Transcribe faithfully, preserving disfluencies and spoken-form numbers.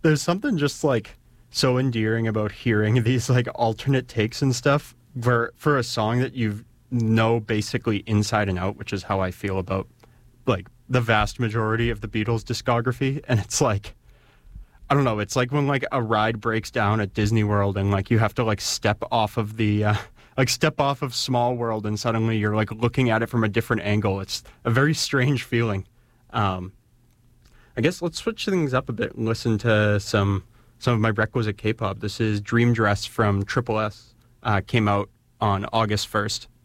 there's something just like so endearing about hearing these like alternate takes and stuff for for a song that you know basically inside and out, which is how I feel about like the vast majority of the Beatles discography. And it's like, I don't know, it's like when like a ride breaks down at Disney World and like you have to like step off of the uh, like step off of Small World and suddenly you're like looking at it from a different angle. It's a very strange feeling. Um, I guess let's switch things up a bit and listen to some some of my requisite K-pop. This is Dream Dress from Triple S. Uh, came out on August first.